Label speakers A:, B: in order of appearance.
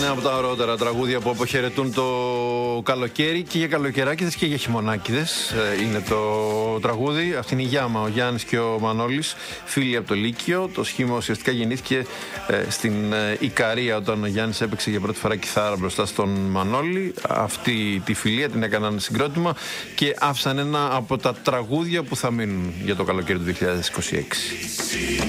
A: ένα από τα ωραιότερα τραγούδια που αποχαιρετούν το καλοκαίρι, και για καλοκαιράκηδες και για χειμωνάκηδες είναι το τραγούδι. Αυτή είναι η Γιάμα, ο Γιάννης και ο Μανώλης, φίλοι από το Λύκειο. Το σχήμα ουσιαστικά γεννήθηκε στην Ικαρία, όταν ο Γιάννης έπαιξε για πρώτη φορά κιθάρα μπροστά στον Μανώλη. Αυτή τη φιλία την έκαναν συγκρότημα και άφησαν ένα από τα τραγούδια που θα μείνουν για το καλοκαίρι του 2026.